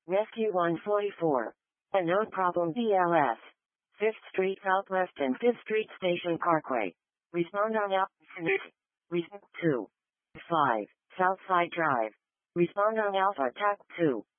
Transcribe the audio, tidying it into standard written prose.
Rescue 144. A no problem BLS. 5th Street Southwest and 5th Street Station Parkway. Respond on Alpha 2. 5. Southside Drive. Respond on Alpha TAC 2.